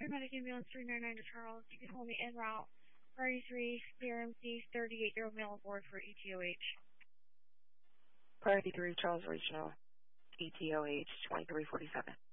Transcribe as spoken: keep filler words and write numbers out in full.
Paramedic Ambulance three nine nine to Charles. You can hold me en route. Priority three, C R M C, thirty-eight-year-old male aboard for E T O H. Priority three, Charles Regional, E T O H, twenty-three forty-seven.